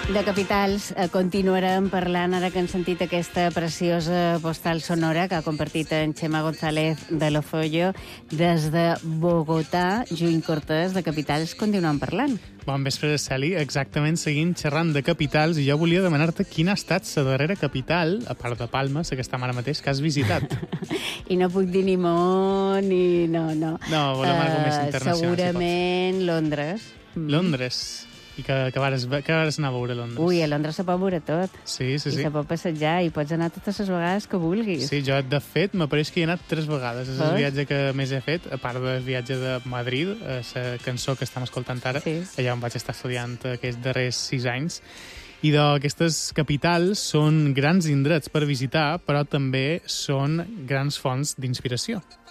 De capitals continuarem parlant ara que hem sentit aquesta preciosa postal sonora que ha compartit en Xema González de Lozoya des de Bogotà. Juny Cortés, de capitals, continuem parlant. Bon vespre, Celi. Exactament, seguint xerrant de capitals, i jo volia demanar-te quina ha estat la darrera capital, a part de Palma, la que està ara mateix, que has visitat. I no puc dir ni Món ni... No. No, volem algo més internacional. Segurament Londres. Londres. I que vares anar a veure Londres? Ui, a Londres se pot veure tot. Sí. I se pot passejar i pots anar totes les vegades que vulguis. Sí, jo, de fet, m'apareix que hi he anat 3 vegades. És el viatge que més he fet, a part del viatge de Madrid, la cançó que estem escoltant ara, allà on vaig estar estudiant aquests darrers 6 anys. I d'aquestes capitals són grans indrets per visitar, però també són grans fonts d'inspiració.